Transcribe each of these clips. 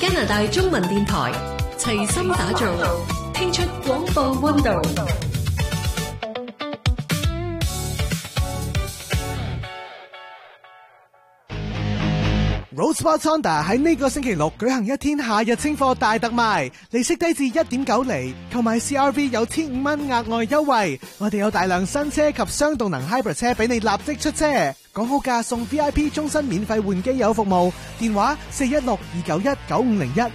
加拿大中文電台齊心打造，聽出廣播溫度。 Roadsport Honda 喺呢個星期六舉行一天夏日清貨大特賣，利息低至 1.9 厘，購買 CRV 有1500蚊額外優惠。我哋有大量新車及雙動能 Hybrid 車俾你立即出車，講好價送 VIP 終身免費換機油服務，電話416-291-9501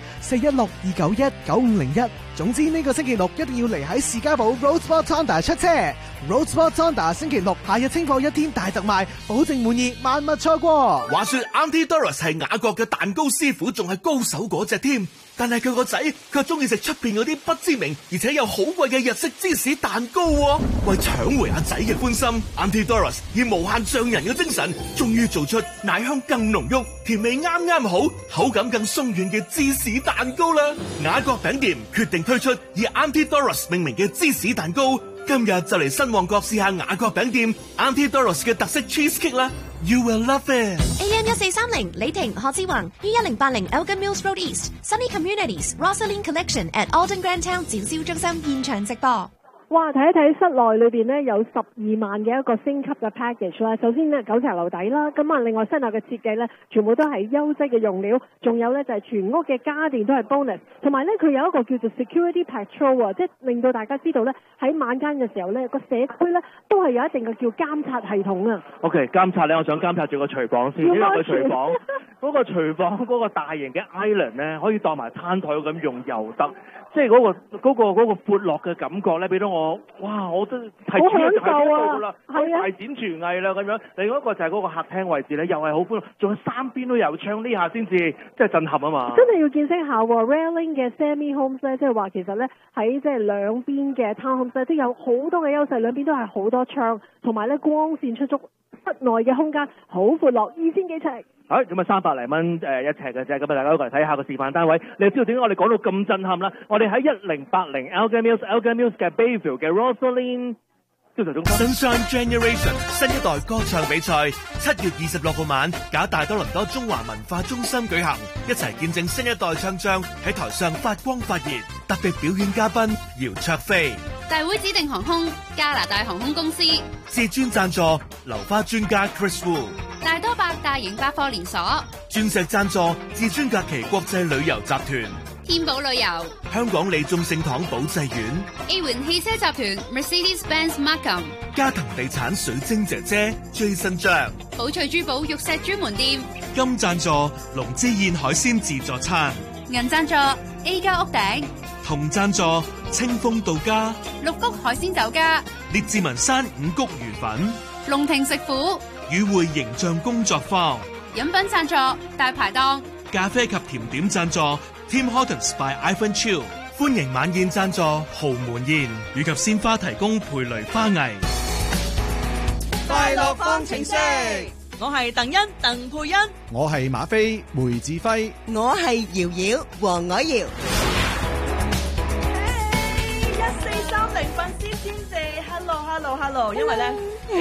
416-291-9501。總之呢個星期六一定要嚟喺士嘉堡 Roadsport Honda 出車。Roadsport Honda 星期六夏日清貨一天大特賣，保證滿意，萬勿錯過。 話說 Auntie Doris 係雅國嘅蛋糕師傅，仲係高手嗰隻添。但係佢個仔卻中意食出邊嗰啲不知名而且又好貴嘅日式芝士蛋糕喎。為搶回阿仔嘅歡心， Auntie Doris 以無限匠人嘅精神，終於做出奶香更濃郁、甜味啱啱好、口感更鬆軟嘅芝士蛋糕啦。雅國餅店決定推出以 Auntie Doris 命名嘅芝士蛋糕。今日就嚟新旺角試下雅國餅店 Auntie Doris 嘅特色 cheesecake 啦 ，You will love it。 AM 1430李婷何志宏 E1080 Elgin Mills Road East Sunny Communities Rosalind Collection at Alden Grand Town 展銷中心現場直播。 哇！睇一睇室內裏邊呢，有12萬嘅一個升級嘅 package 啦。首先呢，9層樓底啦，咁啊另外室內嘅設計呢，全部都係優質嘅用料，仲有呢，就係全屋嘅家電都係 bonus， 同埋呢，佢有一個叫做 security patrol 啊，即係令到大家知道呢，喺晚間嘅時候呢，個社區呢都係有一定嘅叫監察系統啊。 OK， 監察呢，我想監察住個廚房先，因為個廚房嗰個廚房嗰個大型嘅 island 呢，可以當埋餐台咁用又得，即係嗰個闊落嘅感覺呢，俾到我，哇！我都係主要就係呢度啦，大展廚藝啦咁樣。另外一個就係嗰個客廳位置咧，又係好寬，仲有三邊都有窗，呢下先至即係震撼啊嘛！ 真係要見識下喎 Railing 嘅 Semi Homes 咧，即係話其實咧喺即係兩邊嘅 Town Homes 咧都有好多嘅優勢，兩邊都係好多窗，同埋咧光線出足，室內嘅空間好闊落，2000幾尺。 好，咁啊300零蚊一尺嘅啫，咁啊大家都嚟睇下個示範單位，你就知道點解我哋講到咁震撼啦！我哋喺1080 Elgin Mills 嘅 Bayview 嘅 Rosalind 銷售中心。 Sunshine Generation 新一代歌唱比賽7月26號晚，假大多倫多中華文化中心舉行，一齊見證新一代唱將喺台上發光發熱。特別表演嘉賓姚焯菲， 大會指定航空加拿大航空公司， 至尊贊助流花專家 Chris Wu， 大多百大型百貨連鎖， 鑽石贊助至尊假期國際旅遊集團， 天寶旅遊， 香港利眾聖堂保濟院， A 環汽車集團 Mercedes-Benz Markham， 嘉騰地產水晶姐姐 Jason 張， 寶翠珠寶玉石專門店， 金贊助龍之燕海鮮自助餐， 銀贊助 A 家屋頂， 銅贊助清風到家， 綠谷海鮮酒家， 列治文山五穀魚粉， 龍庭食府， 與會形象工作坊， 飲品贊助大排檔， 咖啡及甜點贊助 Tim Hortons by Ivan Chiu， 歡迎晚宴贊助豪門宴，以及鮮花提供培雷花藝。 快樂方程式，我係鄧欣鄧佩欣， 我係馬飛梅志輝， 我係瑤瑤黃凱瑤。1430粉絲天地 ，hello， 因為咧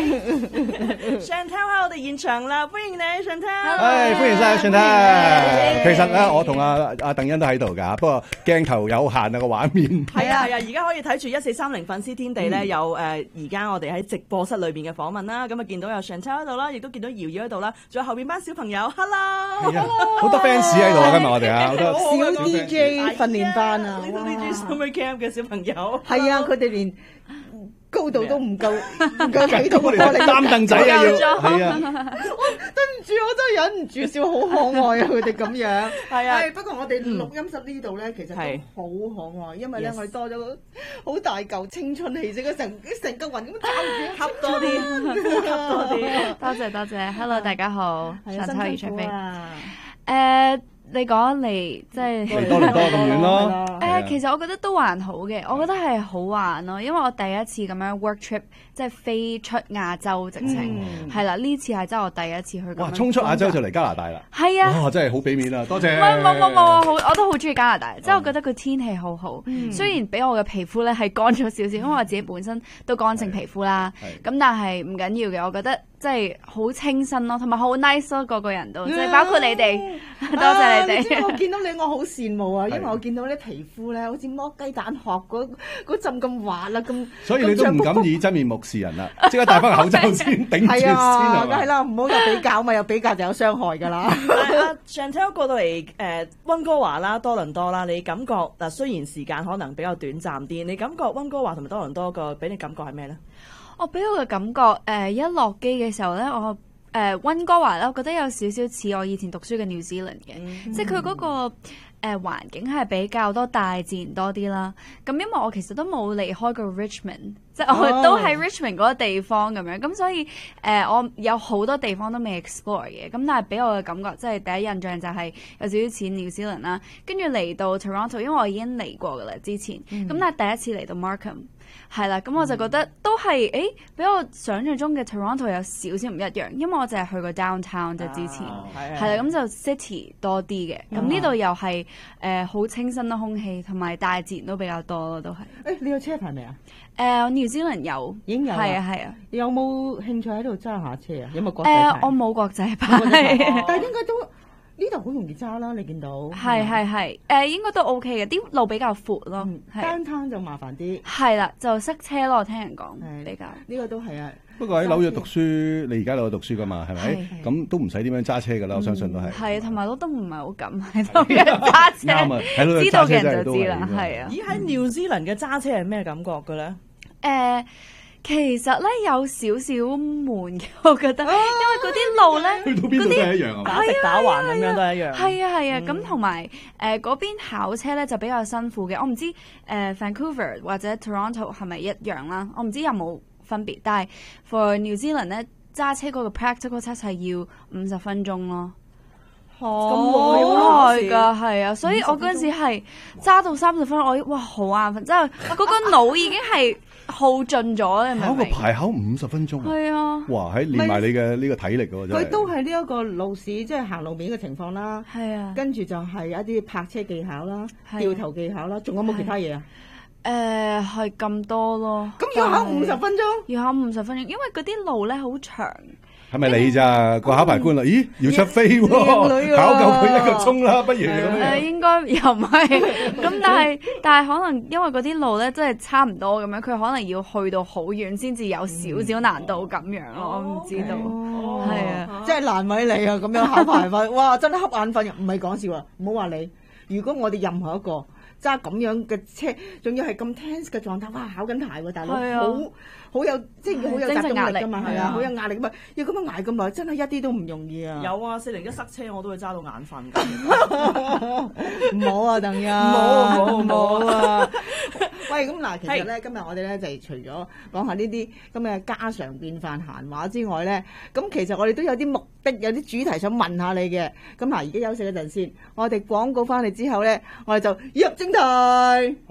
，Chantel 喺我哋現場啦，歡迎你 Chantel。 歡迎晒 Chantel。其實咧，我同阿鄧欣都喺度噶，不過鏡頭有限啊個畫面。 係啊，而家可以睇住1430粉絲天地咧，有而家我哋喺直播室裏邊嘅訪問啦，咁啊見到有 Chantel 喺度啦，亦都見到瑤瑤喺度啦，仲有後邊班小朋友 ，hello， 好多 fans 喺度啊，今日我哋啊，好多小 DJ 訓練班啊， 呢度 DJ Summer Camp 嘅小朋友， 係啊，佢哋連高度都唔夠睇到我哋擔凳仔啊要，係啊， 對唔住，我真係忍唔住笑，好可愛啊佢哋咁樣， 係啊， 不過我哋錄音室呢度咧，其實都好可愛，因為咧我哋多咗好大嚿青春氣息，成個雲咁吸多啲，吸多啲， 多謝，Hello 大家好， 陳秋怡出飛， 你講嚟即係嚟多倫多咁遠咯。 其實我覺得都還好嘅，我覺得係好玩咯，因為我第一次咁樣 work trip， 即係飛出亞洲直情係啦，呢次係真係我第一次去。 哇！衝出亞洲就嚟加拿大啦！ 係啊！ 哇！真係好俾面啊！多謝。 冇，我都好中意加拿大，即係我覺得佢天氣好好。雖然比我嘅皮膚咧係乾咗少少，因為我自己本身都乾性皮膚啦。咁但係唔緊要嘅，我覺得即係好清新咯，同埋好 nice 咯，個個人都，即係包括你哋，多謝你哋。 我見到你，我好羨慕啊，因為我見到你皮膚咧，好似剝雞蛋殼嗰陣咁滑啦，咁。 所以你都唔敢以真面目示人啦，即刻戴翻個口罩先頂住先係梗係啦，唔好有比較嘛，有比較就有傷害㗎啦。 阿 Chantel 過到嚟溫哥華啦、多倫多啦，你感覺嗱雖然時間可能比較短暫啲，你感覺溫哥華同埋多倫多個俾你感覺係咩咧？ 我俾我嘅感覺，一落機嘅時候咧，我溫哥華咧，我覺得有少少似我以前讀書嘅 New Zealand 嘅，即係佢嗰個環境係比較多大自然多啲啦。咁因為我其實都冇離開過 Richmond，即係我都喺 Richmond 嗰個地方咁樣，咁所以我有好多地方都未 explore 嘅。咁但係俾我嘅感覺，即係第一印象就係有少少似 New Zealand 啦。跟住嚟到 Toronto，因為我已經嚟過㗎啦之前，咁但係第一次嚟到 Markham。係啦，咁我就覺得都係，比我想象中嘅 Toronto 有少少唔一樣，因為我淨係去過 downtown 啫之前，係啦，咁就 city 多啲嘅，咁呢度又係好清新嘅空氣，同埋大自然都比較多咯，都係。 你有車牌未啊 ？New Zealand 有， 已經有啦。係啊。有冇興趣喺度揸下車啊？有冇國際牌？ 我冇國際牌， 但係應該都。呢度好容易揸啦，你見到係應該都 OK 嘅，啲路比較闊咯。 downtown就麻煩啲， 係啦，就塞車咯。聽人講比較呢個都係啊。 不過喺紐約讀書，你而家喺紐約讀書噶嘛，係咪？咁都唔使點樣揸車噶啦，我相信都係。係， 同埋我都唔係好敢喺紐約揸車。 啱啊，喺紐約知道嘅人就知啦，係啊。 咦？喺 New Zealand嘅揸車係咩感覺嘅咧？ 其實咧有少少悶嘅，我覺得，因為嗰啲路咧， 去到邊度都係一樣啊， 打直打橫咁樣都係一樣。 係啊，咁同埋嗰邊考車咧就比較辛苦嘅。我唔知Vancouver 或者 Toronto 係咪一樣啦？我唔知有冇分別。但係 for New Zealand 咧揸車嗰個 practical test 係要50分鐘咯。咁好耐㗎，係啊，所以我嗰陣時係揸到30分鐘，哇好眼瞓，即係嗰個腦已經係耗盡咗，你明唔明？ 考個牌考50分鐘啊！係啊！ 哇，喺練埋你嘅呢個體力喎，真係。 佢都係呢一個路試，即係行路面嘅情況啦。 係啊。 跟住就係一啲泊車技巧啦、掉頭技巧啦，仲有冇其他嘢啊？ 係咁多咯。 咁要考50分鐘？ 要考50分鐘，因為嗰啲路咧好長。 係咪你咋個考牌官啦？咦，要出飛喎！考夠佢1個鐘啦，不如咁樣。 應該又唔係咁，但係可能因為嗰啲路咧，真係差唔多咁樣，佢可能要去到好遠先至有少少難度咁樣咯。我唔知道，係啊， 真係難為你啊！咁樣考牌法，哇，真係瞌眼瞓，唔係講笑啊！唔好話你，如果我哋任何一個揸咁樣嘅車，仲要係咁 tense 嘅狀態，哇，考緊牌喎，大佬，好有即係好有集中力㗎嘛，係啊，好有壓力㗎嘛，要咁樣捱咁耐，真係一啲都唔容易啊！ 有啊，401塞車我都會揸到眼瞓㗎。 唔好啊，鄧欣，唔好啊！喂，咁嗱，其實咧，今日我哋咧就除咗講下呢啲咁嘅家常便飯閒話之外咧，咁其實我哋都有啲目的，有啲主題想問下你嘅。咁嗱，而家休息一陣先，我哋廣告翻嚟之後咧，我哋就入正題。 好。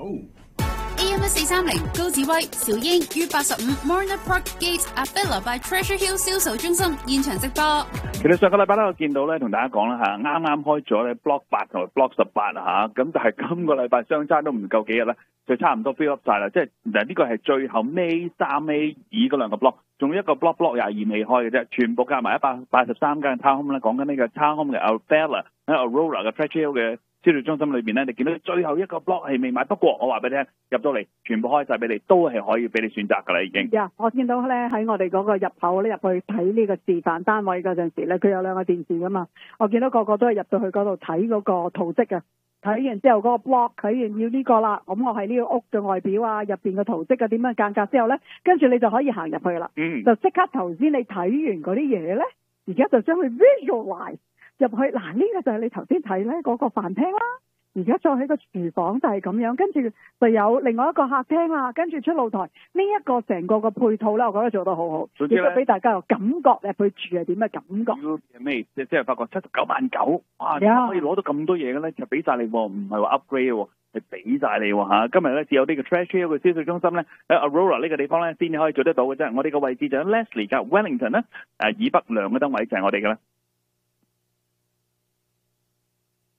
AM1430高志威、小英於85 Morna Park Gate Avila by Treasure Hill 銷售中心現場直播。 其實上個禮拜咧，我見到咧同大家講啦嚇，啱啱開咗咧 Block 8同埋 Block 18嚇，咁但係今個禮拜相差都唔夠幾日啦，就差唔多 fill up 曬啦，即係嗱呢個係最後尾3尾2嗰兩個 block， 仲有一個 block 22未開嘅啫，全部加埋183間 townhome 啦，講緊呢個 townhome 嘅 Avila 喺 Aurora 嘅 Treasure Hill 嘅銷售中心裏邊咧，你見到最後一個 block 係未買，不過我話俾你聽，入到嚟全部開晒俾你，都係可以俾你選擇㗎啦，已經。 我見到咧喺我哋嗰個入口咧入去睇呢個示範單位嗰陣時咧，佢有2個電視㗎嘛，我見到個個都係入到去嗰度睇嗰個圖則啊，睇完之後嗰個 block 睇完要呢個啦，咁我係呢個屋嘅外表啊，入邊嘅圖則啊點樣間隔之後咧，跟住你就可以行入去啦，就即刻頭先你睇完嗰啲嘢咧，而家就將佢 visualize。入去嗱，呢個就係你頭先睇咧嗰個飯廳啦，而家再喺個廚房就係咁樣，跟住就有另外一個客廳啦，跟住出露台，呢一個成個嘅配套咧，我覺得做得好好，亦都俾大家有感覺入去住係點嘅感覺。 咩？即係發覺79.9，哇！點解可以攞到咁多嘢嘅咧？就俾晒你喎，唔係話 upgrade 喎，係俾晒你喎嚇。今日咧只有呢個 Treasure Hill 嘅銷售中心咧喺 Aurora 呢個地方咧先至可以做得到嘅啫。我哋個位置就喺 Leslie 加 Wellington 咧，以北兩個燈位就係我哋嘅啦。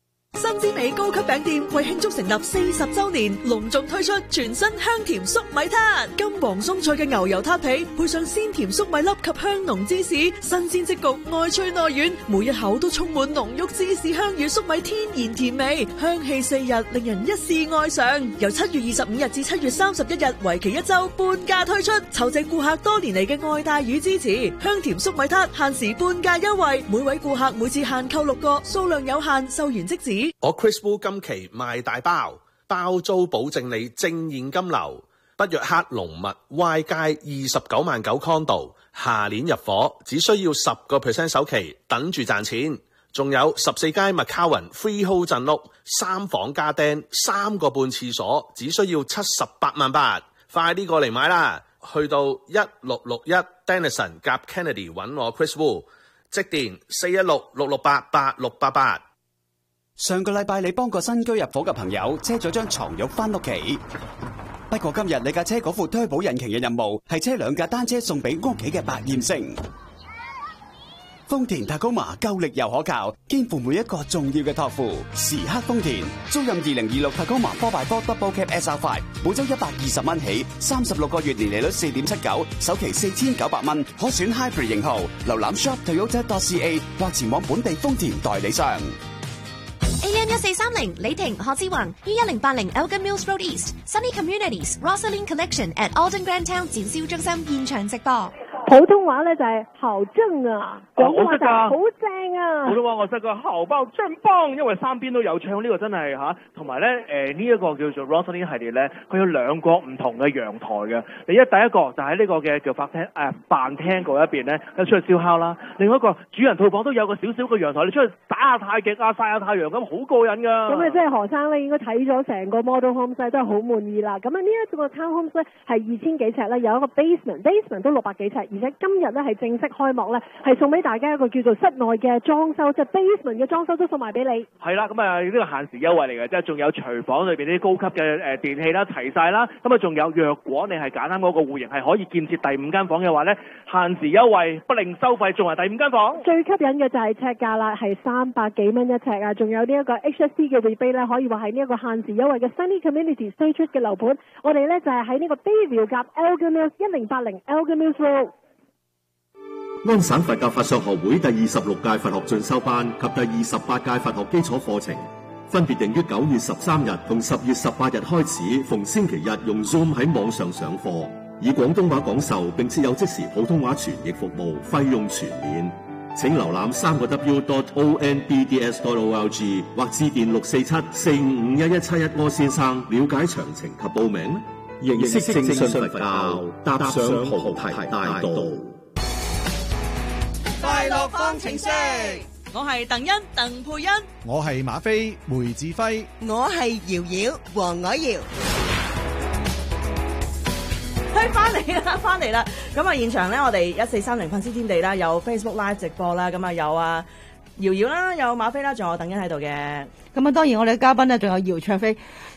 新之美高級餅店為慶祝成立40週年，隆重推出全新香甜粟米撻，金黃鬆脆嘅牛油撻皮，配上鮮甜粟米粒及香濃芝士，新鮮即焗，外脆內軟，每一口都充滿濃郁芝士香與粟米天然甜味，香氣4日，令人一試愛上。由7月25日至7月31日，為期1週，半價推出，酬謝顧客多年嚟嘅愛戴與支持。香甜粟米撻限時半價優惠，每位顧客每次限購6個，數量有限，售完即止。 我 Chris Wu 今期賣大包，包租保證你正現金流。北約克龍密 Y 街29萬9 condo， 下年入伙，只需要10% 首期，等住賺錢。仲有14街麥卡雲 freehold 鎮屋，3房加釘，3個半廁所，只需要78萬8，快啲過嚟買啦！去到1661 Denison 夾 Kennedy 揾我 Chris Wu， 即電416-668-8688。 上個禮拜你幫個新居入伙嘅朋友車咗張床褥返屋企，不過今日你架車嗰副推保引擎嘅任務係車2架單車送俾屋企嘅百厭星。豐田塔高馬夠力又可靠，肩負每一個重要嘅託付。時刻豐田，租賃2026塔高馬 4x4 Double Cab SR5， 每周120蚊起，36個月年利率4.79%，首期4900蚊，可選 Hybrid 型號。瀏覽 shop.toyota.ca 或前往本地豐田代理商。 AM1430 李婷何志宏於1080 Elgin Mills Road East Sunny Communities Rosalind Collection at Alden Grand Town 展銷中心現場直播。 普通話咧就係好正啊，廣東話就係好正啊。 普通話我識個好爆真棒，因為三邊都有唱，呢個真係嚇。同埋咧呢一個叫做 Rosalind 系列咧，佢有2個唔同嘅陽台嘅。第一個就喺呢個嘅叫飯廳嗰一邊咧，出去燒烤啦。另外一個主人套房都有個少少嘅陽台，你出去打下太極啊，曬下太陽咁，好過癮㗎。 咁啊，即係何生咧應該睇咗成個 model homes 都係好滿意啦。咁啊，呢一個 town homes 咧係2000幾尺咧，有一個 basement 都600幾尺。而且今日咧係正式開幕咧，係送俾大家一個叫做室內嘅裝修，即係 basement 嘅裝修都送埋俾你。係啦，咁啊呢個限時優惠嚟嘅，即係仲有廚房裏邊啲高級嘅電器啦，齊晒啦。咁啊仲有，若果你係揀啱嗰個戶型係可以建設第5間房嘅話咧，限時優惠不另收費，仲係第5間房。最吸引嘅就係尺價啦，係300幾蚊一尺啊！仲有呢一個 HSC 嘅 rebate 咧，可以話係呢一個限時優惠嘅 Sunny Communities 推出嘅樓盤。我哋咧就係喺呢個 Bayview 夾 Elgin Mills 1080 Elgin Mills Road。 安省佛教法相學會第26屆佛學進修班及第28屆佛學基礎課程，分別定於9月13日同10月18日開始，逢星期日用 Zoom 喺網上上課，以廣東話講授，並設有即時普通話傳譯服務，費用全免。請瀏覽3w.onbds.org 或致電647-455-1171柯先生了解詳情及報名。認識正信佛教，踏上菩提大道。 快樂方程式，我係鄧欣鄧佩欣， 我係馬飛梅志輝， 我係瑤瑤黃藹瑤。翻嚟啦！咁啊，現場咧，我哋1430粉絲天地啦，有 Facebook Live 直播啦，咁啊有啊瑤瑤啦，有馬飛啦，仲有鄧欣喺度嘅。 咁啊，當然我哋嘅嘉賓咧，仲有姚焯菲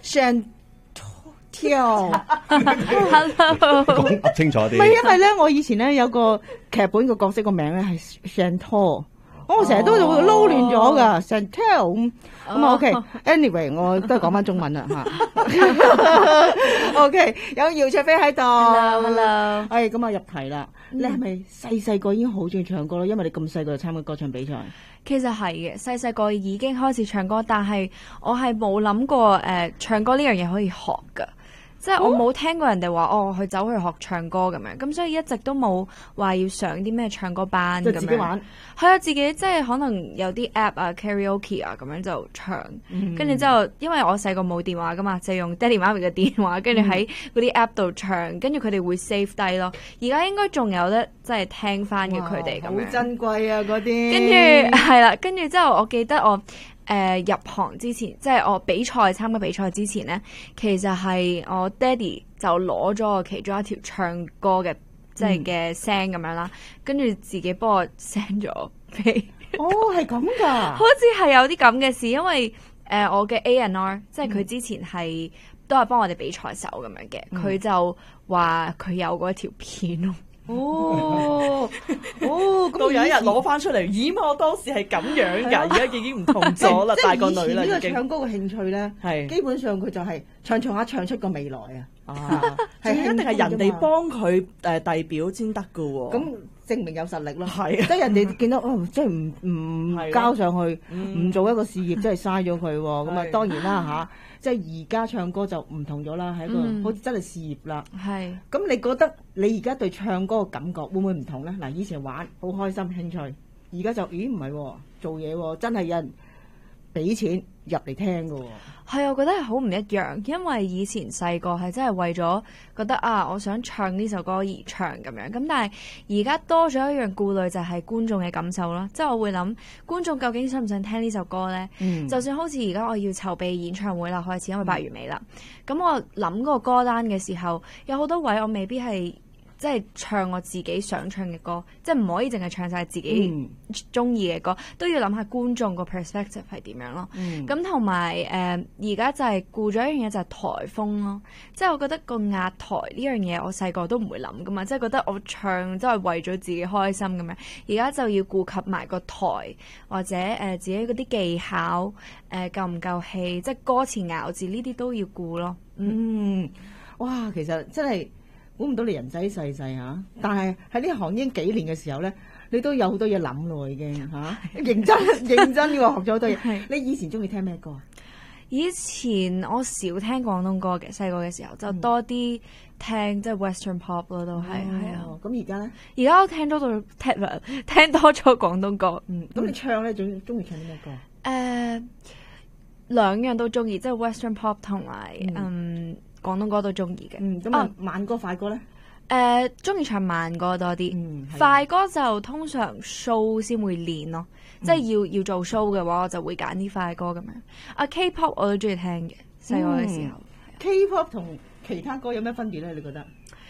Chantel。 講清楚啲。 唔係因為咧，我以前咧有個劇本個角色個名咧係 Chantel。我成日都會撈亂咗㗎 Chantel 咁 OK。Anyway， 我都係講翻中文啦嚇。OK， 有姚焯菲喺度。Hello。係咁啊，入題啦。你係咪細個已經好中意唱歌咯？因為你咁細個就參加歌唱比賽。 其實係嘅，細個已經開始唱歌，但係我係冇諗過唱歌呢樣嘢可以學㗎。即係我冇聽過人哋話去走去學唱歌咁樣，咁所以一直都冇話要上啲咩唱歌班咁樣。就自己玩。係啊，自己即係可能有啲 app 啊 karaoke 啊咁樣就唱，跟住之後因為我細個冇電話噶嘛，就用爹哋媽咪嘅電話，跟住喺嗰啲 app 度唱，跟住佢哋會 save 低咯。而家應該仲有得即係聽翻嘅佢哋咁樣。 好珍貴啊嗰啲。 跟住係啦，跟住之後我記得我入行之前，即係我參加比賽之前咧，其實係我爹哋就攞咗我其中一條唱歌嘅即係嘅聲咁樣啦，跟住自己幫我 send 咗俾。 係咁㗎， 好似係有啲咁嘅事，因為我嘅 A&R 即係佢之前都係幫我哋比賽手咁樣嘅，佢就話佢有嗰條片咯。 咁到有一日攞翻出嚟，咦？我當時係咁樣㗎，而家已經唔同咗啦，大個女啦已經。 呢個唱歌嘅興趣咧，係基本上佢就係唱下唱出個未來啊！ 係一定係人哋幫佢遞表先得㗎喎。 咁證明有實力咯。 係， 即係人哋見到即係唔交上去，唔做一個事業，真係嘥咗佢喎。咁啊，當然啦即係而家唱歌就唔同咗啦，係一個好似真係事業啦。 係。咁你覺得你而家對唱歌嘅感覺會唔會唔同咧？嗱，以前玩好開心興趣，而家就唔係喎，做嘢喎，真係有人俾錢入嚟聽㗎喎。 係，我覺得係好唔一樣，因為以前細個係真係為咗覺得我想唱呢首歌而唱咁樣，咁但係而家多咗一樣顧慮就係觀眾嘅感受啦，即係我會諗觀眾究竟想唔想聽呢首歌呢？就算好似而家我要籌備演唱會啦，開始因為8月尾啦，咁我諗個歌單嘅時候，有好多位我未必係即係唱我自己想唱嘅歌，即係唔可以淨係唱晒自己中意嘅歌，都要諗下觀眾個 perspective 係點樣咯。咁同埋而家就係顧咗一樣嘢就係台風咯，即係我覺得個壓台呢樣嘢我細個都唔會諗噶嘛，即係覺得我唱都係為咗自己開心咁樣，而家就要顧及埋個台或者自己嗰啲技巧夠唔夠氣，即係歌詞咬字呢啲都要顧咯。 哇，其實真係〜估唔到你人仔細細嚇，但係喺呢行已經幾年嘅時候咧，你都有好多嘢諗咯，已經嚇，認真嘅喎，學咗好多嘢。你以前中意聽咩歌啊？ 以前我少聽廣東歌嘅，細個嘅時候就多啲聽即係 Western Pop 咯，都係啊。 咁而家咧？ 而家我聽多咗廣東歌。 咁你唱咧，中意唱啲咩歌？ 兩樣都中意，即係 Western Pop 同埋廣東歌都中意嘅。 咁慢歌快歌咧？ 中意唱慢歌多啲，快歌就通常 show 先會練咯，即係要做 show 嘅話，我就會揀啲快歌咁樣。K-pop 我都中意聽嘅，細個嘅時候。 K-pop 同其他歌有咩分別咧？你覺得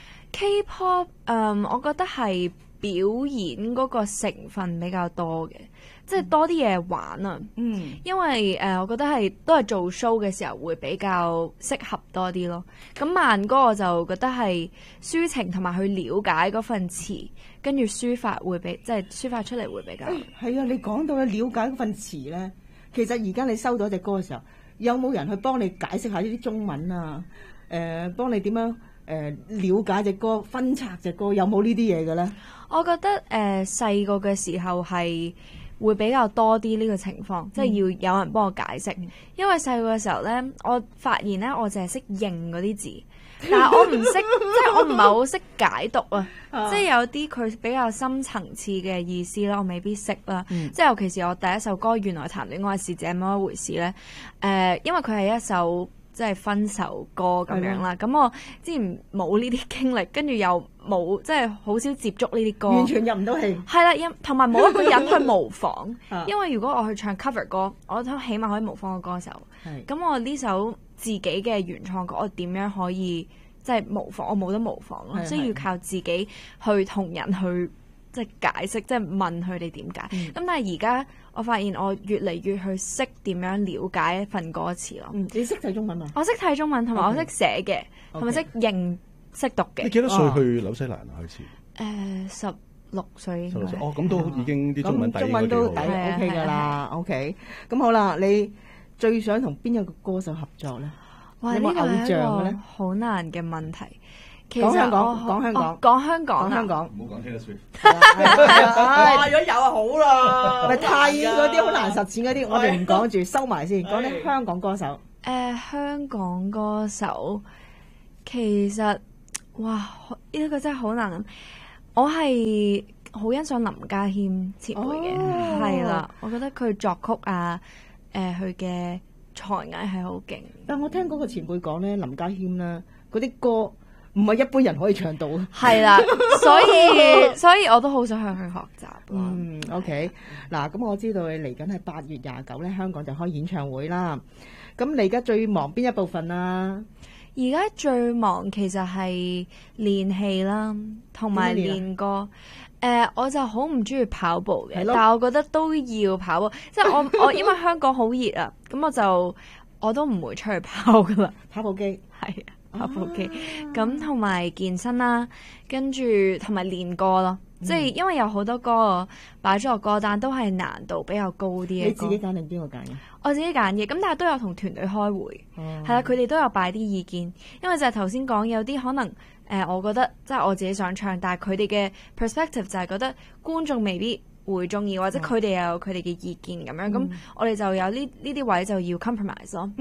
K-pop 我覺得係表演嗰個成分比較多嘅。即係多啲嘢玩啊，因為我覺得都係做 show 嘅時候會比較適合多啲咯。咁慢歌我就覺得係抒情同埋去了解嗰份詞，跟住抒發會即係抒發出嚟會比較。 係啊，你講到了解嗰份詞咧，其實而家你收到隻歌嘅時候，有冇人去幫你解釋下呢啲中文啊？幫你點樣了解隻歌、分拆隻歌，有冇呢啲嘢嘅咧？ 我覺得細個嘅時候係會比較多啲呢個情況，即係要有人幫我解釋。因為細個嘅時候咧，我發現咧，我淨係識認嗰啲字，但係我唔識，即係我唔係好識解讀啊。即係有啲佢比較深層次嘅意思啦，我未必識啦。即係尤其是我第一首歌《原來談戀愛是這麼一回事》咧，因為佢係一首即係分手歌咁樣啦。咁我之前冇呢啲經歷，跟住又冇即係好少接觸呢啲歌， 完全入唔到戲。 係啦，同埋冇一個人去模仿。因為如果我去唱 cover 歌，我都起碼可以模仿個歌手。咁我呢首自己嘅原創歌，我點樣可以即係模仿？我冇得模仿咯，所以要靠自己去同人去即係解釋，即係問佢哋點解。咁但係而家我發現我越嚟越去識點樣了解一份歌詞咯。 你識睇中文嘛？ 我識睇中文，同埋我識寫嘅，同埋識認識讀嘅。 你幾多歲去紐西蘭開始 ？16歲。 咁都已經啲中文底都 OK 㗎啦。OK， 咁好啦，你最想同邊一個歌手合作咧？ 哇！呢個係一個好難嘅問題。 講香港，講香港， 講香港， 講香港， 唔好講 Taylor Swift。 哇！如果有啊，好啦。 咪太嗰啲好難實踐嗰啲，我哋唔講住，收埋先。講啲香港歌手。 香港歌手其實哇，呢個真係好難諗。我係好欣賞林家謙前輩嘅，係啦，我覺得佢作曲啊，佢嘅才藝係好勁。 但我聽嗰個前輩講咧，林家謙啦，嗰啲歌唔係一般人可以唱到。 係啦，所以我都好想向佢學習。 OK， 嗱，咁我知道你嚟緊係8月29咧，香港就開演唱會啦。咁你而家最忙邊一部分啊？ 而家最忙其實係練戲啦，同埋練歌。我就好唔中意跑步嘅，但係我覺得都要跑步。即係我因為香港好熱啊，咁我都唔會出去跑噶啦。 跑步機係啊。 跑步機，咁同埋健身啦，跟住同埋練歌咯。即係因為有好多歌擺咗落歌單，都係難度比較高啲嘅歌。 你自己揀定邊個揀嘅？ 我自己揀嘅，咁但係都有同團隊開會，係啦，佢哋都有擺啲意見。因為就係頭先講有啲可能我覺得即係我自己想唱，但係佢哋嘅 perspective 就係覺得觀眾未必會中意，或者佢哋又有佢哋嘅意見咁樣。咁我哋就有呢啲位就要 compromise 咯。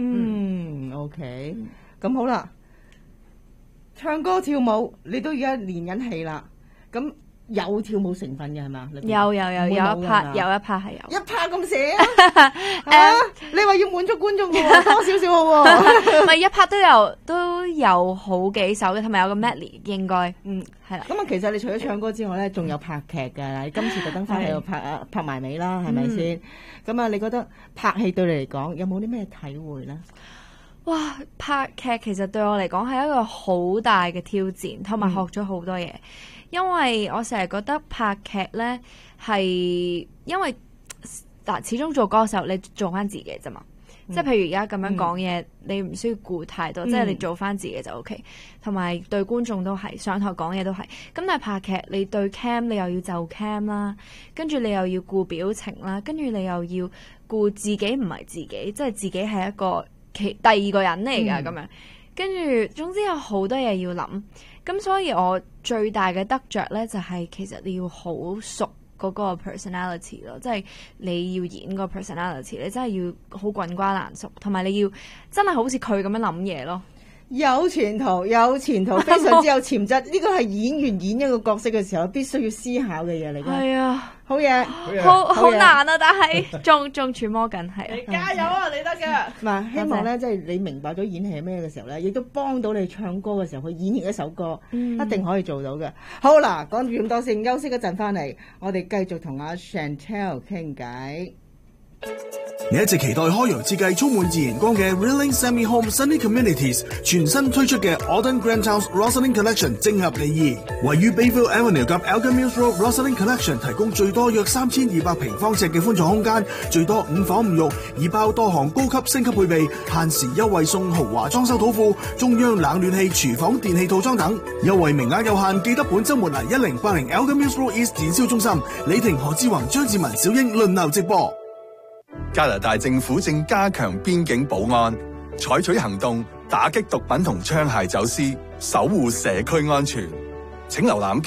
OK，咁好啦，唱歌跳舞你都而家練緊戲啦，咁。有跳舞成分嘅係嘛？ 有一 part 係有。 一 part 咁寫啊？你話要滿足觀眾嘅喎，多少少好喎。 唔係一 part 都有好幾首嘅，同埋有個 medley 應該。係啦。 咁啊，其實你除咗唱歌之外咧，仲有拍劇㗎。你今次特登翻去度拍埋尾啦，係咪先？咁啊，你覺得拍戲對你嚟講有冇啲咩體會咧？ 哇！拍劇其實對我嚟講係一個好大嘅挑戰，同埋學咗好多嘢。因為我成日覺得拍劇咧係因為始終做歌手你做翻自己啫嘛，即係譬如而家咁樣講嘢，你唔需要顧太多，即係你做翻自己就 OK。同埋對觀眾都係上台講嘢都係。咁但係拍劇你對 cam 你又要就 cam 啦，跟住你又要顧表情啦，跟住你又要顧自己唔係自己，即係自己係一個第二個人嚟㗎咁樣。跟住總之有好多嘢要諗。咁所以我最大嘅得着咧，就係其實你要好熟嗰個 personality 咯，即係你要演個 personality，你真係要好滾瓜爛熟，同埋你要真係好似佢咁樣諗嘢咯。 有前途，非常之有潛質。呢個係演員演一個角色嘅時候必須要思考嘅嘢嚟嘅。 係啊， 好嘢， 好難啊！但係仲揣摩緊，係。 你加油啊！你得嘅。 嗱，希望咧，即係你明白咗演戲係咩嘅時候咧，亦都幫到你唱歌嘅時候去演繹一首歌，一定可以做到嘅。好啦，講住咁多先，休息一陣翻嚟，我哋繼續同阿 Chantel 傾偈。 你一直期待開揚設計充滿自然光嘅 Rilling Semi Home Sunny Communities 全新推出嘅 Alden Grand Town Rosalind Collection 正合你意。位於 Bayville Avenue 及 Elgin Mills Road Rosalind Collection 提供最多約3200平方尺嘅寬敞空間，最多5房5浴，已包多項高級升級配備，限時優惠送豪華裝修土庫、中央冷暖氣、廚房電器套裝等。優惠名額有限，記得本週末嚟1080 Elgin Mills Road East 展銷中心。李婷、何志宏、張志文、小英輪流直播。 加拿大政府正加強邊境保安，採取行動打擊毒品同槍械走私，守護社區安全。請瀏覽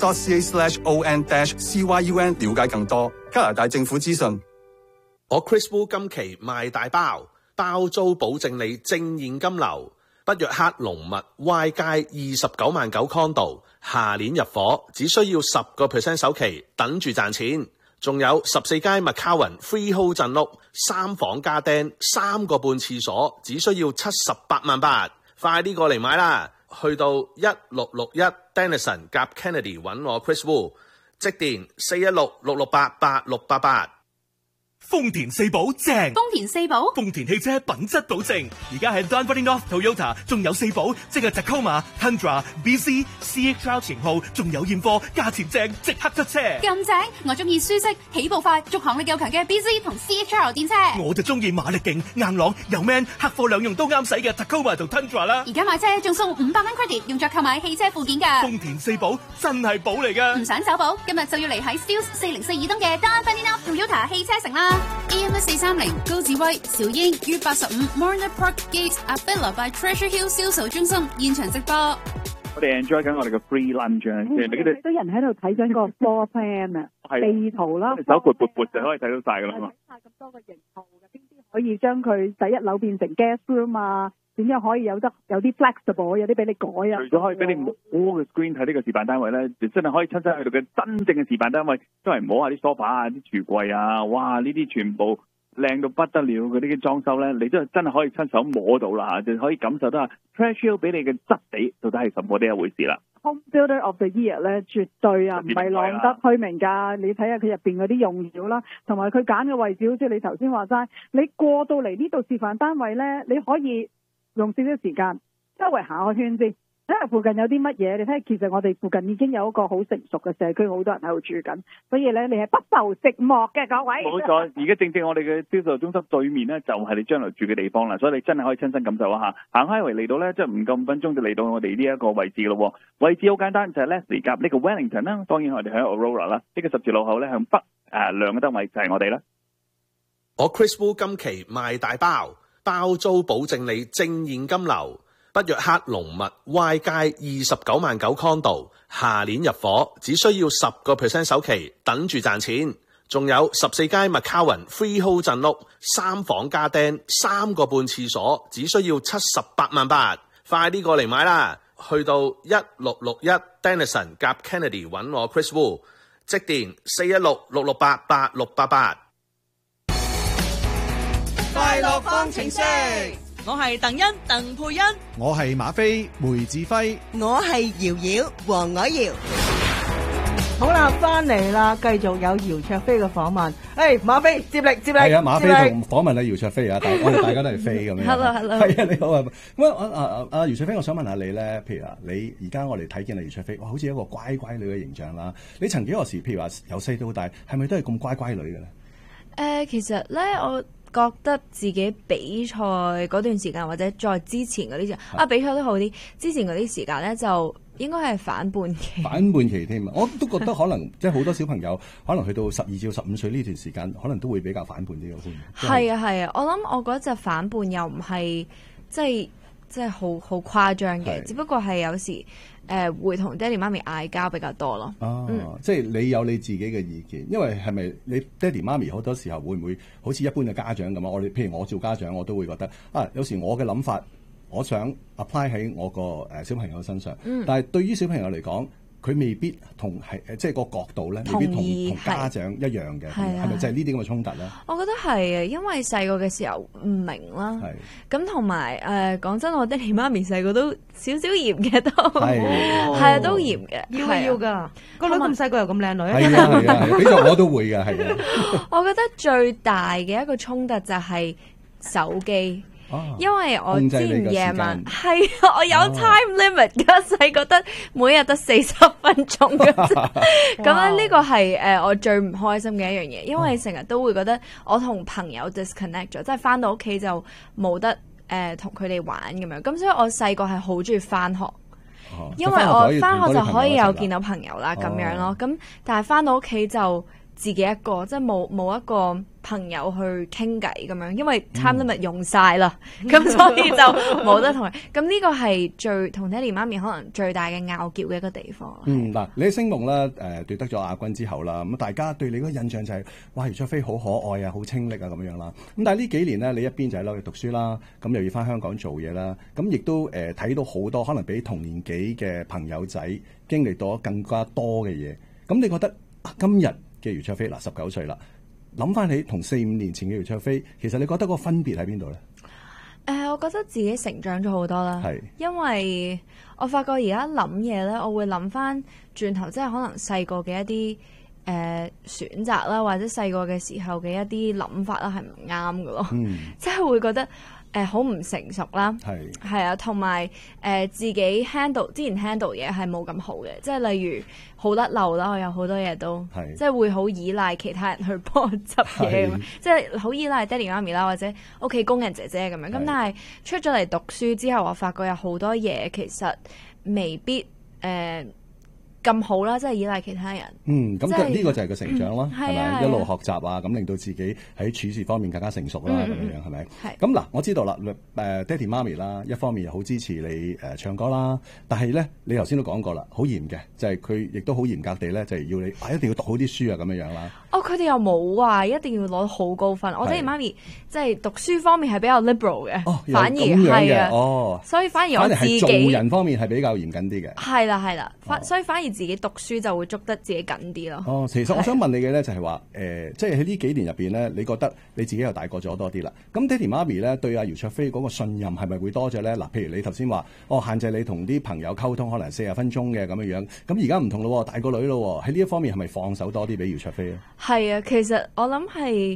canada.ca/on-cyun 了解更多加拿大政府資訊。 我 Chris Wu 今期賣大包，包租保證你正現金流。北約克龍密 Y 街29萬9 condo， 下年入伙，只需要10% 首期，等住賺錢。仲有14街 McCowan Freehold 鎮屋，3房加釘，3個半廁所，只需要78萬8，快啲過嚟買啦！去到1661 Denison 夾 Kennedy 揾我 Chris Wu， 即電416-668-8688。 豐田四寶正， 豐田四寶， 豐田汽車品質保證。而家喺 Dunfermline North Toyota 仲有四寶，即係 Tacoma、Tundra、BZ、CHR 型號，仲有現貨，價錢正，即刻出車。 咁正，我中意舒適、起步快、續航力夠強嘅 BZ 同 CHR 電車。 我就中意馬力勁、硬朗又 man， 客貨兩用都啱使嘅 Tacoma 同 Tundra 啦。 而家買車仲送500蚊 credit， 用作購買汽車附件㗎。 豐田四寶真係寶嚟㗎。 唔想走寶，今日就要嚟喺 Steeles 404東嘅 Dunfermline North Toyota 汽車城啦。EMS 430高志威、邵英於85 Morna Park Gate Abella by Treasure Hill 銷售中心現場直播。 我哋 enjoy 緊我哋嘅 free lunch 啊！即係你啲人喺度睇緊個 floor plan 啊，地圖啦， 手撥就可以睇到晒㗎啦嘛。 睇下咁多個型號嘅，邊啲可以將佢第一樓變成 guest room 啊？點樣可以有啲 flexible， 有啲俾你改啊？ 除咗可以俾你摸個 screen 睇呢個示範單位咧，就真係可以親身去到嘅真正嘅示範單位，都係摸下啲 sofa 啊、啲櫥櫃啊，哇！呢啲全部靚到不得了嘅呢啲裝修咧，你真係可以親手摸到啦嚇，就可以感受到啊 Treasure 俾你嘅質地到底係什麼呢一回事啦。 Home Builder of the Year 咧，絕對啊唔係浪得虛名㗎。你睇下佢入邊嗰啲用料啦，同埋佢揀嘅位置，好似你頭先話齋，你過到嚟呢度示範單位咧，你可以用少少時間周圍行個圈先， 睇下附近有啲乜嘢，你睇下其實我哋附近已經有一個好成熟嘅社區，好多人喺度住緊，所以咧你係不受寂寞嘅各位。 冇錯，而家正正我哋嘅銷售中心對面咧，就係你將來住嘅地方啦，所以你真係可以親身感受一下。行開圍嚟到咧，即係唔夠5分鐘就嚟到我哋呢一個位置咯。位置好簡單，就係 Leslie 夾呢個 Wellington 啦，當然我哋喺 Aurora 啦，呢個十字路口咧向北兩個燈位就係我哋啦。 我 Chris Wu 今期賣大包，包租保證你正現金流。北約克龍密 Y 街29萬9 condo， 下年入伙，只需要10% 首期，等住賺錢。仲有14街 McCowan Freehold 鎮屋，3房加釘，3個半廁所，只需要78萬8，快啲過嚟買啦！去到1661 Denison 夾 Kennedy 揾我 Chris Wu， 即電416-668-8688。 快樂方程式。我係鄧欣、鄧佩欣， 我係馬飛、梅志輝， 我係瑤瑤、黃凱瑤。好啦，翻嚟啦，繼續有姚焯菲嘅訪問。馬飛接力。 係啊，馬飛同訪問姚焯菲啊，我哋大家都係飛咁樣。 Hello。 係啊，你好啊。咁姚焯菲，我想問下你咧，譬如你而家我哋睇見姚焯菲，哇，好似一個乖乖女嘅形象啦。你曾幾何時，譬如話由細到大，係咪都係咁乖乖女嘅咧？ 其實咧，我覺得自己比賽嗰段時間，或者再之前嗰啲比賽都好啲。之前嗰啲時間咧，就應該係反叛期。反叛期添啊！ 我都覺得可能即係好多小朋友，可能去到12至15歲呢段時間，可能都會比較反叛啲嘅。 係啊！我諗我嗰隻反叛又唔係即係好誇張嘅，只不過係有時會同爹哋媽咪嗌交比較多咯。 即係你有你自己嘅意見，因為係咪你爹哋媽咪好多時候會唔會好似一般嘅家長咁啊？譬如我做家長，我都會覺得有時我嘅諗法，我想 apply 喺我個小朋友身上，但係對於小朋友嚟講，佢未必同即係個角度咧，未必同家長一樣嘅，係咪就係呢啲咁嘅衝突咧？ 我覺得係啊，因為細個嘅時候唔明啦，咁同埋講真，我爹哋媽咪細個都少少嚴嘅，都係啊，都嚴嘅， 要㗎。個女咁細個又咁靚女， 係啊，俾咗我都會㗎，係啊。 我覺得最大嘅一個衝突就係手機。因為我之前夜晚我有 time limit 㗎，細個得每日得40分鐘㗎啫。咁呢個係我最唔開心嘅一樣嘢，因為成日都會覺得我同朋友 disconnect 咗，即係翻到屋企就冇得同佢哋玩咁樣。咁所以我細個係好中意翻學，因為我翻學就可以有見到朋友啦咁樣咯。咁但係翻到屋企就自己一個，即係冇一個朋友去傾偈咁樣，因為 time limit 用晒啦，咁所以就冇得同佢。咁呢個係最同爹哋媽咪可能最大嘅拗撬嘅一個地方。 嗱，你喺星夢咧奪得咗亞軍之後啦，咁大家對你嗰個印象就係哇，姚焯菲好可愛啊，好清冽啊咁樣啦。咁但係呢幾年呢，你一邊就喺紐約讀書啦，咁又要翻香港做嘢啦，咁亦都睇到好多可能比同年紀嘅朋友仔經歷到更加多嘅嘢。咁你覺得今日嘅姚焯菲19歲啦，諗翻起同4-5年前嘅姚焯菲，其實你覺得嗰個分別喺邊度咧？ 我覺得自己成長咗好多啦，因為我發覺而家諗嘢咧，我會諗翻轉頭，即係可能細個嘅一啲選擇啦，或者細個嘅時候嘅一啲諗法啦，係唔啱嘅咯，即係會覺得好唔成熟啦，係啊，同埋自己 handle 之前 handle 嘢係冇咁好嘅，即係例如好甩漏啦，我有好多嘢都即係會好依賴其他人去幫我執嘢咁，即係好依賴爹哋媽咪啦，或者屋企工人姐姐咁樣。咁但係出咗嚟讀書之後，我發覺有好多嘢其實未必咁好啦，即係依賴其他人。咁呢個就係個成長啦，係咪一路學習啊？咁令到自己喺處事方面更加成熟啦，咁樣係咪？咁嗱，我知道啦，爹哋媽咪啦，一方面又好支持你唱歌啦，但係咧，你頭先都講過啦，好嚴嘅，就係佢亦都好嚴格地咧，就係要你一定要讀好啲書啊，咁樣啦。佢哋又冇話一定要攞好高分。我爹哋媽咪即係讀書方面係比較 liberal 嘅，反而係啊，所以反而我自己做人方面係比較嚴謹啲嘅。係啦，所以反而自己讀書就會捉得自己緊啲咯。 其實我想問你嘅咧就係話即係喺呢幾年入邊咧，你覺得你自己又大個咗多啲啦。咁爹哋媽咪咧對阿姚焯菲嗰個信任係咪會多咗咧？嗱，譬如你頭先話限制你同啲朋友溝通可能40分鐘嘅咁樣，咁而家唔同咯，大個女咯，喺呢一方面係咪放手多啲俾姚焯菲咧？ 係啊，其實我諗係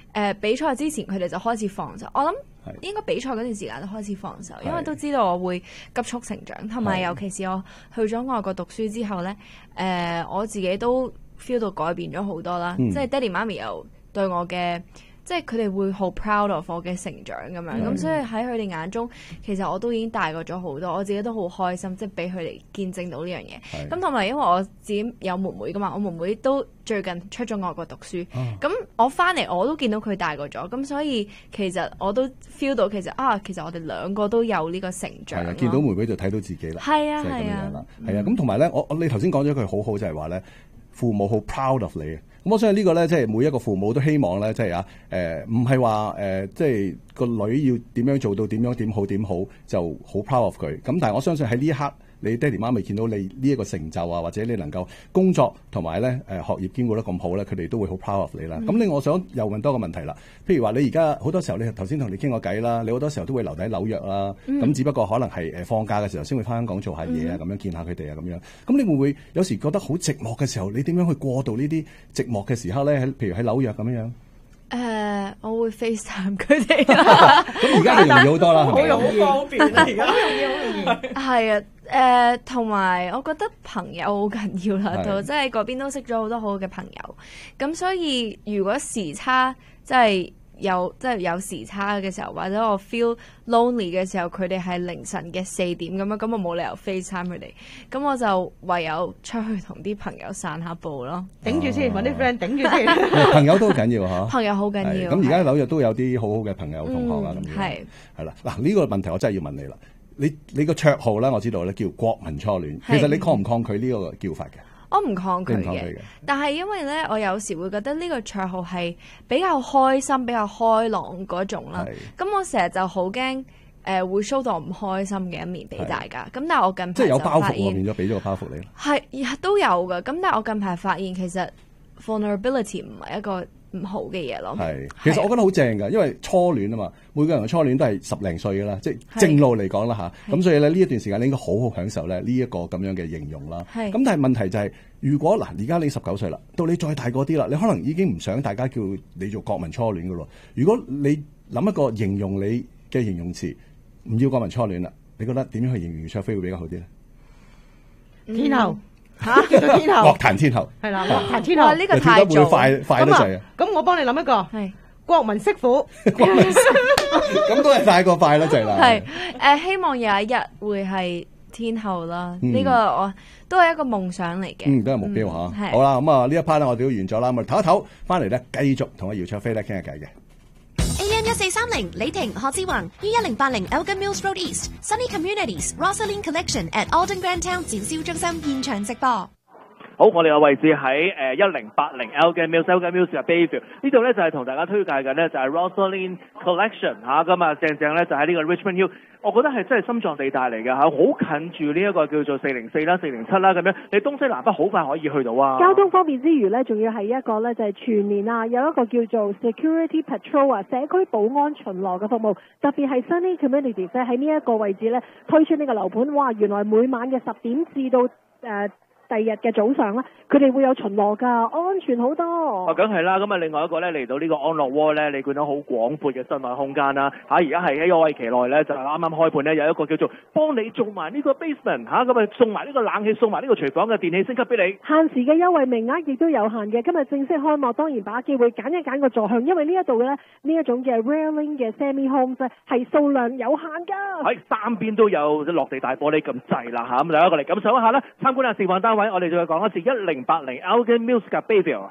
比賽之前佢哋就開始放手。我諗應該比賽嗰段時間都開始放手，因為都知道我會急速成長，同埋尤其是我去咗外國讀書之後咧，我自己都 feel 到改變咗好多啦。即係爹哋媽咪又對我嘅。即係佢哋會好 proud of 我嘅成長咁樣，咁所以喺佢哋眼中，其實我都已經大個咗好多，我自己都好開心，即係俾佢哋見證到呢樣嘢。咁同埋因為我自己有妹妹噶嘛，我妹妹都最近出咗外國讀書，咁我翻嚟我都見到佢大個咗，咁所以其實我都 feel 到其實我哋兩個都有呢個成長。係啊， 見到妹妹就睇到自己啦。係啊，係啊，係啊。咁同埋咧，你頭先講咗一句好好，就係話咧，父母好 proud of 你。咁我相信呢個咧，即係每一個父母都希望咧，即係唔係話即係個女要點樣做到點好就好 proud of 佢。咁但係我相信喺呢一刻，你爹哋媽咪見到你呢一個成就啊，或者你能夠工作同埋咧學業兼顧得咁好咧，佢哋都會好 proud of 你啦。咁我想又問多個問題啦。譬如話你而家好多時候，你頭先同你傾過偈啦，你好多時候都會留喺紐約啦。咁只不過可能係放假嘅時候先會翻香港做下嘢啊，咁樣見下佢哋啊，咁樣。咁你會唔會有時覺得好寂寞嘅時候，你點樣去過渡呢啲寂寞嘅時刻咧？譬如喺紐約咁樣。 我會 FaceTime 佢哋啦。 咁而家就容易好多啦，係咪？ 好方便啊！而家好容易。 係啊，同埋我覺得朋友好緊要啦，即係嗰邊都識咗好多好嘅朋友。咁所以如果時差即係有時差嘅時候，或者我 feel lonely 嘅時候，佢哋係凌晨嘅4點咁樣，咁我冇理由 FaceTime 佢哋，咁我就唯有出去同啲朋友散下步咯， 頂住先，揾啲 friend 頂住先。 朋友都好緊要嚇， 朋友好緊要。 咁而家紐約都有啲好好嘅朋友同學啊，咁樣係啦。嗱，呢個問題我真係要問你啦。你個綽號咧，我知道咧叫國民初戀，其實你抗唔抗拒呢個叫法嘅？ 我唔抗拒嘅，但係因為咧，我有時會覺得呢個綽號係比較開心、比較開朗嗰種啦。咁我成日就好驚會 show 到我唔開心嘅一面俾大家。咁但係我近排即係有包袱喎， 變咗俾咗個包袱你。 係都有㗎。咁但係我近排發現其實 vulnerability 唔係一個唔好嘅嘢咯。 其實我覺得好正㗎，因為初戀啊嘛，每個人嘅初戀都係10零歲㗎啦，即係正路嚟講啦吓。咁所以咧呢一段時間你應該好好享受咧呢一個咁樣嘅形容啦。咁但係問題就係，如果嗱而家你19歲啦，到你再大個啲啦，你可能已經唔想大家叫你做國民初戀㗎咯。如果你諗一個形容你嘅形容詞，唔要國民初戀啦，你覺得點樣去形容卓飛會比較好啲咧？ 天后。叫做天后， 樂壇天后係啦，樂壇天后呢個太早， 快得滯啊！ 咁我幫你諗一個，係國民媳婦， 咁都係太過快啦，滯啦。 係希望有一日會係天后啦，呢個我都係一個夢想嚟嘅， 都係目標嚇。好啦，咁呢一 part 咧，我哋都完咗啦，咁唞一唞，翻嚟咧繼續同阿姚卓飛咧傾下偈嘅。 AM1430 李婷何志宏於1080 Elgin Mills Road East Sunny Communities Rosalind Collection at Alden Grand Town 展銷中心現場直播。 好，我哋嘅位置喺1080 Elgin Mills 嘅 Bayview 呢度咧，就係同大家推介緊咧就係 Rosalind Collection 嚇，咁啊正咧就喺呢個 Richmond Hill。我覺得係真係心臟地帶嚟㗎嚇，好近住呢一個叫做404啦、407啦咁樣，你東西南北好快可以去到啊！ 交通方便之餘咧，仲要係一個咧就係全年啊有一個叫做 Security Patrol 啊社區保安巡邏嘅服務，特別係 Sunny Communities 喺呢一個位置咧推出呢個樓盤，哇！原來每晚嘅10點至到第二日嘅早上咧，佢哋會有巡邏㗎，安全好多。 梗係啦，咁啊另外一個咧嚟到呢個安樂窩咧，你見到好廣闊嘅室內空間啦，而家係喺優惠期內咧，就係啱啱開盤咧，有一個叫做幫你做埋呢個 basement 咁啊送埋呢個冷氣，送埋呢個廚房嘅電器升級俾你。 限時嘅優惠名額亦都有限嘅，今日正式開幕，當然把握機會揀一揀個座向，因為呢一度咧呢一種嘅 railing 嘅 semi homes 咧係數量有限㗎。 喺三邊都有落地大玻璃咁滯啦咁大家過嚟感受一下啦，參觀下示範單位。我哋再講一次1080 Elgin Mills 嘅 Bayview。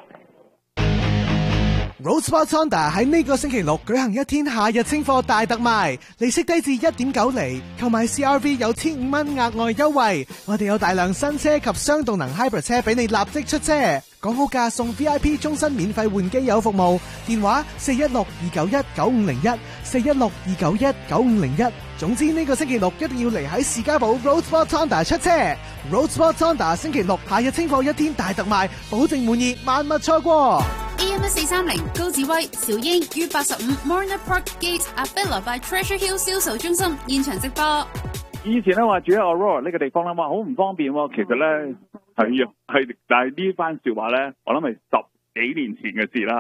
Roadsport Honda 喺呢個星期六舉行一天夏日清貨大特賣，利息低至 1.9 厘，購買 CRV 有1500蚊額外優惠。我哋有大量新車及雙動能 hybrid 車俾你立即出車，講好價送 VIP 終身免費換機油服務，電話416-291-9501 416-291-9501。總之呢個星期六一定要嚟喺士嘉堡 Roadsport Honda 出車。Roadsport Honda 星期六夏日清貨一天大特賣，保證滿意，萬勿錯過。 AM1430 高志威、小英於85 Morner Park Gate Avila by Treasure Hill 銷售中心現場直播。 以前咧話住喺 Aurora 呢個地方咧，話好唔方便喎。其實咧係，但係呢番説話咧，我諗係10幾年前嘅事啦嚇。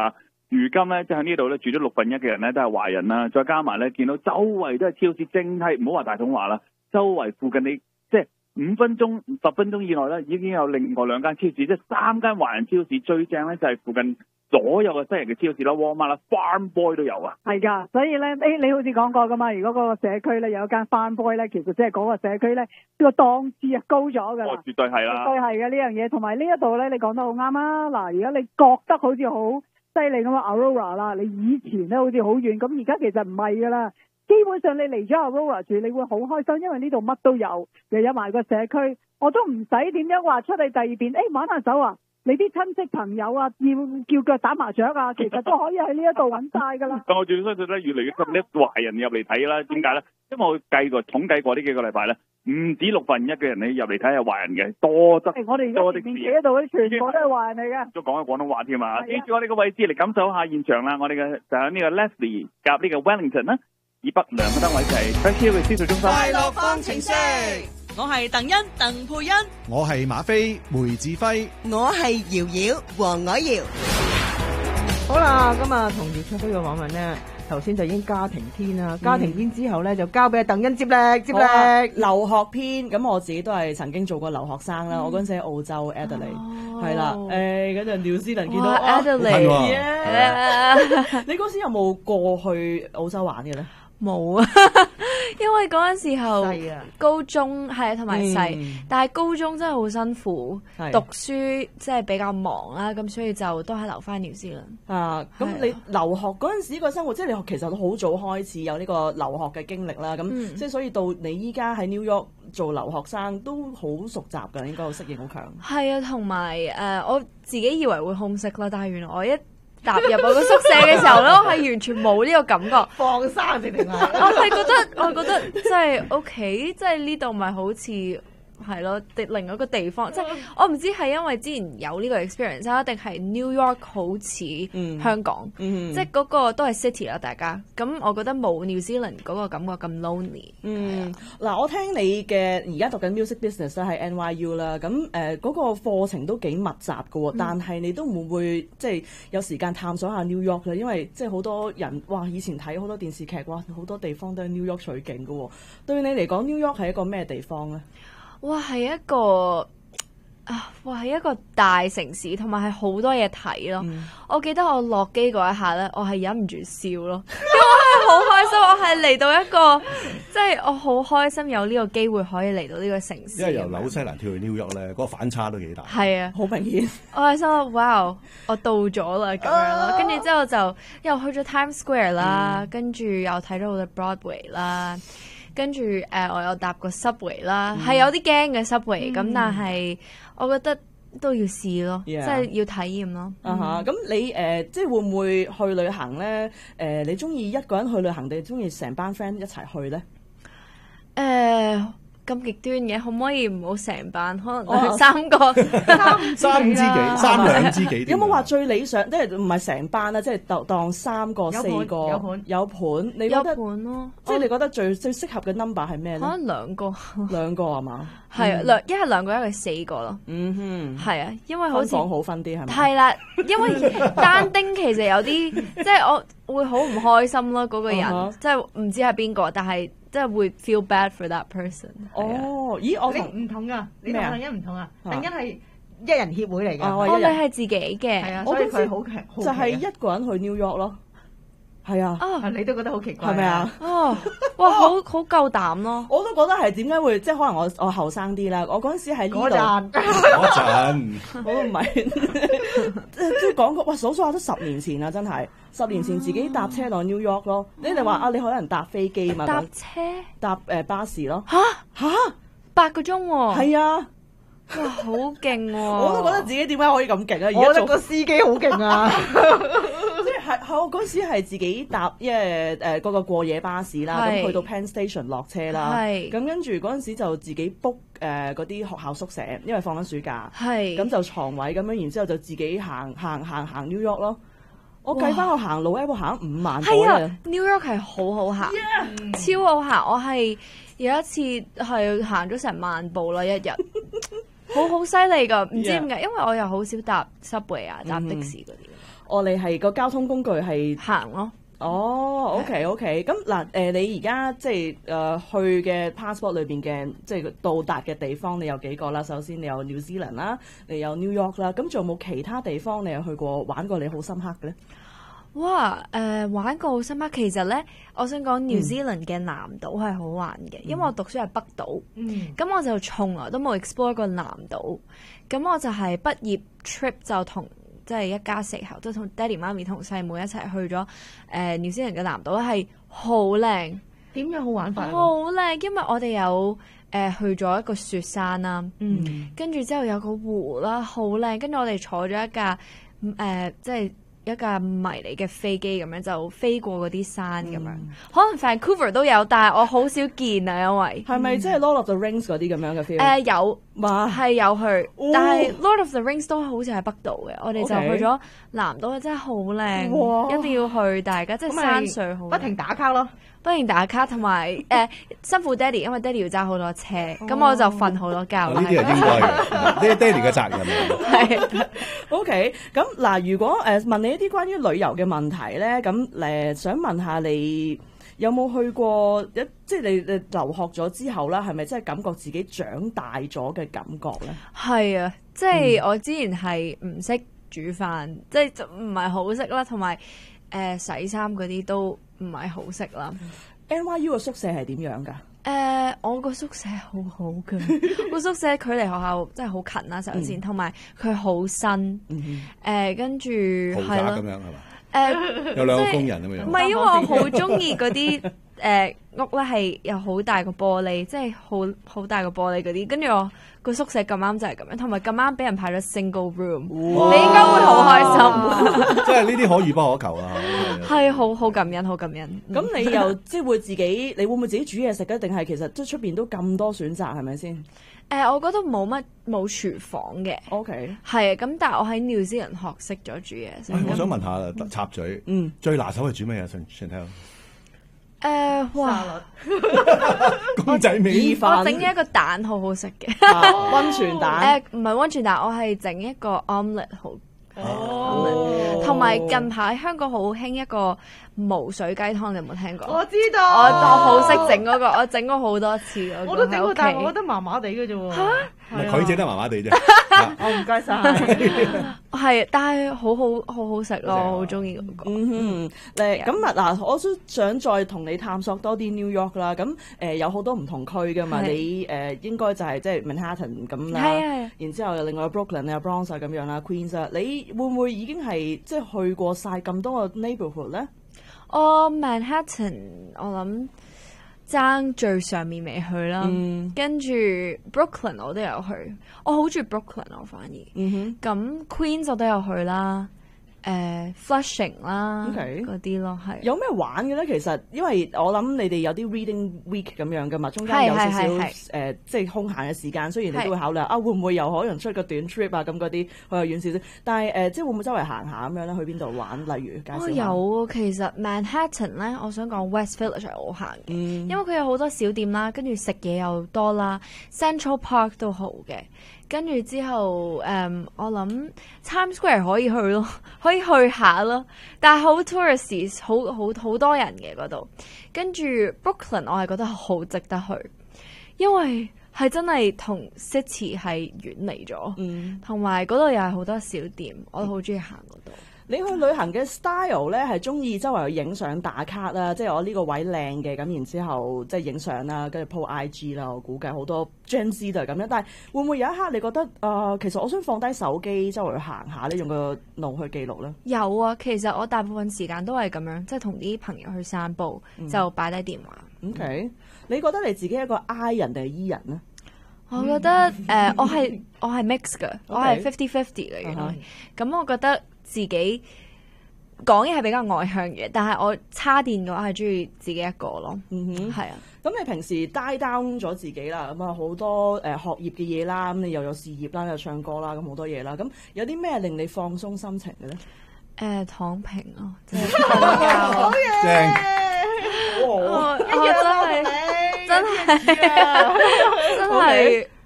如今咧，即係喺呢度咧住咗1/6嘅人咧都係華人啦，再加埋咧見到周圍都係超市，淨係唔好話大統華啦，周圍附近你即係5分鐘、10分鐘以內咧已經有另外2間超市，即係3間華人超市，最正咧就係附近所有嘅西人嘅超市啦、Walmart 啦、Farm Boy 都有啊。 係㗎，所以咧，你好似講過㗎嘛，如果嗰個社區咧有一間 Farm Boy 咧，其實即係嗰個社區咧個檔次啊高咗㗎啦。 絕對係啦， 絕對係嘅呢樣嘢，同埋呢一度咧，你講得好啱啊！嗱，而家你覺得好似好犀利咁啊 Aurora 啦，你以前咧好似好遠，咁而家其實唔係㗎啦。基本上你嚟咗 Aurora 住，你會好開心，因為呢度乜都有，又有埋個社區，我都唔使點樣話出去第二邊，玩下手啊！你啲親戚朋友啊，要叫腳打麻雀啊，其實都可以喺呢一度揾晒㗎啦。 我最相信咧，越嚟越多啲華人入嚟睇啦。點解咧？因為我統計過呢幾個禮拜咧，唔止1/6嘅人你入嚟睇係華人嘅，多得我哋而家前面企喺度嗰啲全部都係華人嚟嘅。 都講緊廣東話添啊！記住我哋個位置嚟感受下現場啦。我哋嘅就喺呢個 Leslie 夾呢個 Wellington 啦，以北兩個單位就係 Fresh Hill 嘅銷售中心。 快樂方程式，我係鄧欣鄧佩欣， 我係馬飛梅志輝， 我係瑤瑤黃凱瑤。好啦，今日同姚焯菲嘅訪問咧，頭先就已經家庭篇啦，家庭篇之後咧就交俾鄧欣接力。留學篇，咁我自己都係曾經做過留學生啦，我嗰陣時喺澳洲 Adelaide， 係啦，嗰陣廖思能見到 Adelaide， 你嗰時有冇過去澳洲玩嘅咧？ 冇啊，因為嗰陣時候高中係同埋細，但係高中真係好辛苦，讀書即係比較忙啦，咁所以就都係留翻紐西蘭。 啊，咁你留學嗰陣時個生活，即係你其實都好早開始有呢個留學嘅經歷啦。咁即係所以到你依家喺 New York 做留學生都好熟習㗎，應該適應好強。 係啊，同埋我自己以為會 homesick啦，但係原來我一踏入我個宿舍嘅時候咧，我係完全冇呢個感覺， 放生定係？ 我覺得真係 OK， 即係呢度咪好似係咯，另一個地方，即係我唔知係因為之前有呢個 experience 啦，定係 New York 好似香港，即係嗰個都係 city 啦，大家。咁我覺得冇 New Zealand 嗰個感覺咁 lonely。 嗱，我聽你嘅而家讀緊 music business 咧喺 NYU 啦，咁嗰個課程都幾密集㗎喎，但係你都會唔會即係有時間探索下 New York 咧？因為即係好多人哇，以前睇好多電視劇，哇，好多地方都係 New York 取景㗎喎。對你嚟講 New York 係一個咩地方咧？ 哇，係一個大城市，同埋係好多嘢睇咯。我記得我落機嗰一下咧，我係忍唔住笑咯，因為我係好開心，我係嚟到一個即係我好開心有呢個機會可以嚟到呢個城市。 因為由紐西蘭跳去 New York 咧，嗰個反差都幾大。 係啊， 好明顯。 我係心諗，哇！我到咗啦咁樣咯，跟住之後就又去咗 Times Square 啦，跟住又睇咗好多 Broadway 啦。跟住我有搭過 subway 啦，係有啲驚嘅 subway，咁但係我覺得都要試咯，即係要體驗咯。 咁你即係會唔會去旅行咧？你中意一個人去旅行定中意成班 friend 一齊去咧？ 咁極端嘅，可唔可以唔好成班？可能3個、 三兩知己。 有冇話最理想？即係唔係成班啦，即係當3個、4個有盤，你覺得咯？ 即係你覺得最適合嘅 number 係咩咧？ 可能2個 ，2個係嘛？ 係啊，一係2個，一係4個咯。係啊，因為好似分房好分啲係咪？ 係啦，因為單丁其實有啲即係我會好唔開心咯，嗰個人即係唔知係邊個，但係。即係會 feel bad for that person。 咦，我唔同啊，你同鄧欣唔同啊，鄧欣係一人協會嚟㗎。 你係自己嘅， 係啊，所以佢好強， 就係一個人去 New York 咯。係啊， 你都覺得好奇怪， 係咪啊？ 哇，好夠膽咯！ 我都覺得係點解會即係可能我後生啲啦。我嗰陣時喺呢度嗰陣， 我唔係即係講過哇，數下都10年前啦，真係10年前自己搭車落 New York 咯。你哋話你可能搭飛機嘛？ 搭車搭巴士咯。 嚇8個鐘喎！ 係啊！ 哇，好勁喎！ 我都覺得自己點解可以咁勁啊！ 我覺得個司機好勁啊！ 即係我嗰時係自己搭，因為嗰個過夜巴士啦，咁去到 Penn Station 落車啦，咁跟住嗰陣時就自己 book 嗰啲學校宿舍，因為放緊暑假，咁就床位咁樣，然之後就自己行 New York 咯。我計翻我行路咧，我行5萬步啊 ！New York 係好好行，超好行。我係有一次係行咗成萬步啦，一日。好犀利㗎，唔知點解，因為我又好少搭 subway 啊，搭的士嗰啲。 我哋係個交通工具係行咯。 哦，OK，咁嗱，你而家即係去嘅 passport 裏邊嘅即係到達嘅地方，你有幾個啦？首先你有 New Zealand 啦，你有 New York 啦，咁仲有冇其他地方你有去過玩過你好深刻嘅咧？ 哇！玩過好深刻，其實咧，我想講 New Zealand 嘅南島係好玩嘅，因為我讀書係北島，咁我就從來都冇 explore 過南島，咁我就係畢業 trip 就同即係一家四口，都同爹哋媽咪同細妹一齊去咗New Zealand嘅南島，係好靚。 點樣好玩法？ 好靚，因為我哋有去咗一個雪山啦，跟住之後有個湖啦，好靚。跟住我哋坐咗一架即係一架迷你嘅飛機咁樣就飛過嗰啲山咁樣，可能 Vancouver 都有，但係我好少見啊，因為係咪即係 Lord of the Rings 嗰啲咁樣嘅 feel？ 有，係有去，但係 Lord of the Rings 都好似喺北島嘅，我哋就去咗南島，真係好靚，一定要去，大家即係山水好， 不停打卡咯。 不停打卡，同埋辛苦爹哋，因為爹哋要揸好多車，咁我就瞓好多覺。 呢啲係應該嘅，呢啲爹哋嘅責任。 係 OK，咁嗱，如果問你一啲關於旅遊嘅問題咧，咁想問下你有冇去過即係你留學咗之後啦，係咪真係感覺自己長大咗嘅感覺咧？ 係啊，即係我之前係唔識煮飯，即係唔係好識啦，同埋洗衫嗰啲都唔係好識啦。 NYU 嘅宿舍係點樣㗎？ 我個宿舍好好㗎，個宿舍距離學校真係好近啦，首先，同埋佢好新，跟住豪宅咁樣係嘛？有兩個工人咁樣。 唔係，因為我好中意嗰啲屋咧係有好大個玻璃，即係好大個玻璃嗰啲，跟住我個宿舍咁啱就係咁樣，同埋咁啱俾人派咗 single room，你應該會好開心。 即係呢啲可遇不可求啊！ 係好感恩，好感恩。 咁你又即係會自己，你會唔會自己煮嘢食啊？定係其實即係出邊都咁多選擇係咪先？ 我覺得冇廚房嘅。 OK，係咁，但係我喺 New Zealand學識咗煮嘢食。 我想問下插嘴，最拿手係煮咩嘢？想聽。 哇！ 公仔麵， 我整一個蛋好好食嘅， 溫泉蛋。 唔係溫泉蛋，我係整一個 omelette 好。同埋近排香港好興一個無水雞湯，你有冇聽過？ 我知道， 我好識整嗰個，我整過好多次。 我都整過，但係我覺得麻麻地嘅啫喎。 唔係佢整得麻麻地啫。 我唔該晒。 係，但係好好食咯，我好中意嗰個。 咁嗱，我都想再同你探索多啲 New York 啦。咁有好多唔同區噶嘛，你應該就係即係 Manhattan 咁啦。係。然之後又另外 Brooklyn 啊、Bronx 咁樣啦、Queens 啊，你會唔會已經係即係去過晒咁多個 neighborhood 咧？ Manhattan 我諗爭最上面未去啦，跟住 Brooklyn 我都有去，我好中意 Brooklyn 我反而，咁 Queens 我都有去啦。Flushing 啦，嗰啲咯，係有咩玩嘅咧？其實因為我諗你哋有啲 reading week 咁樣噶嘛，中間有少少即係空閒嘅時間，雖然你都會考慮會唔會有可能出個短 trip 啊咁嗰啲去遠少少，但係即係會唔會周圍行下咁樣咧？去邊度玩？例如介紹下。 有，其實 Manhattan 咧，我想講 West Village 係好行嘅，因為佢有好多小店啦，跟住食嘢又多啦 ，Central Park 都好嘅。跟住之後，我諗 Times Square 可以去咯，可以去下咯。但係好 tourist， 好多人嘅嗰度。跟住 Brooklyn， 我係覺得好值得去，因為係真係同 City 係遠離咗，同埋嗰度又係好多小店，我都好中意行嗰度。 你去旅行嘅 style 咧，係中意周圍去影相打卡啦，即係我呢個位靚嘅，咁然之後即係影相啦，跟住 po IG 啦。我估計好多 Gen Z 都係咁樣，但係會唔會有一刻你覺得其實我想放低手機周圍去行下咧，用個腦去記錄咧？有啊，其實我大部分時間都係咁樣，即係同啲朋友去散步，就擺低電話。 OK，你覺得你自己係一個 I 人定係 E 人咧？ 我覺得我係 mix 嘅，我係 50-50嘅原來。咁我覺得自己講嘢係比較外向嘅，但係我叉電嘅話係中意自己一個咯。係啊。 咁你平時 die down 咗自己啦，咁啊好多學業嘅嘢啦，咁你又有事業啦，又唱歌啦，咁好多嘢啦。咁有啲咩令你放鬆心情嘅咧？ 躺平咯，真係瞓覺。 好嘢！ 真係真係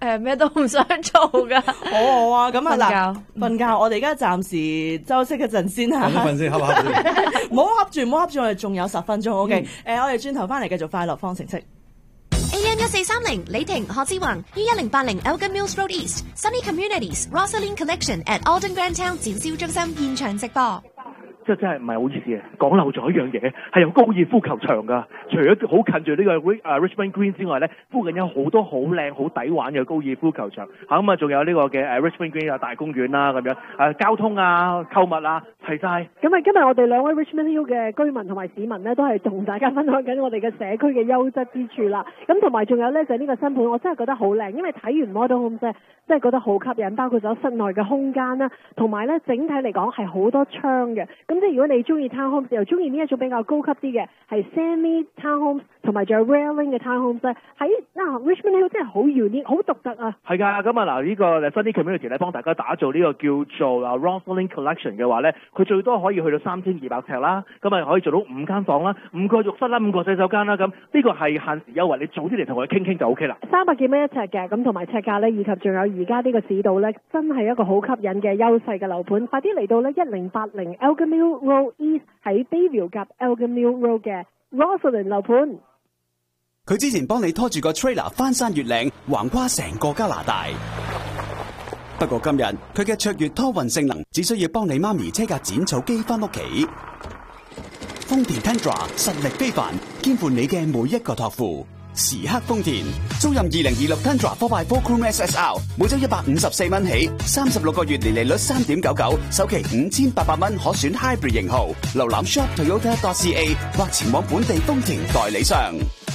咩都唔想做噶。 好啊，咁啊瞓瞓覺，我哋而家暫時休息一陣先嚇。 瞓先，瞌唔好瞌住，我哋仲有10分鐘。OK，我哋轉頭翻嚟繼續快樂方程式。 AM 1430李婷何志宏於1080 Elgin Mills Road East Sunny Communities Rosalind Collection at Alden Grand Town 展銷中心現場直播。 即係真係唔係好意思嘅，講漏咗一樣嘢，係有高爾夫球場㗎。除咗好近住呢個Richmond Green 之外咧，附近有好多好靚好抵玩嘅高爾夫球場。咁啊，仲有呢個嘅Richmond Green 啊大公園啦咁樣，交通啊、購物啊齊晒。 咁啊，今日我哋兩位 Richmond Hill 嘅居民同埋市民咧，都係同大家分享緊我哋嘅社區嘅優質之處啦。咁同埋仲有咧就係呢個新盤，我真係覺得好靚，因為睇完 Model Home 真係覺得好吸引，包括咗室內嘅空間啦，同埋咧整體嚟講係好多窗嘅。咁即係如果你中意 townhomes 又中意呢一種比較高級啲嘅係 semi townhomes 同埋仲有 railing 嘅 townhomes 咧，喺Richmond Hill 真係好 unique 好獨特啊！ 係㗎，咁啊嗱呢個 Sunny Community 咧幫大家打造呢個叫做Rosalind Collection 嘅話咧，佢最多可以去到3200尺啦，咁啊可以做到5間房啦、5個浴室啦、5個洗手間啦，咁呢個係限時優惠，你早啲嚟同佢傾傾就 OK 啦。 300幾蚊一尺嘅，咁同埋尺價咧，以及仲有而家呢個市道咧，真係一個好吸引嘅優勢嘅樓盤，快啲嚟到咧1080 Elgin Mill Road East 喺 Bayview 夾 Elgin Mill Road 嘅 Rosalind 樓盤。 佢之前幫你拖住個 trailer 翻山越嶺，橫跨成個加拿大。不過今日佢嘅卓越拖運性能，只需要幫你媽咪車架剪草機翻屋企。豐田 Tundra 實力非凡，肩負你嘅每一個託付。時刻豐田，租賃2026 Tundra 4x4 Chrome SSR， 每周154蚊起，36個月年利率3.99，首期5800蚊可選 Hybrid 型號。瀏覽 shoptoyota.ca 或前往本地豐田代理商。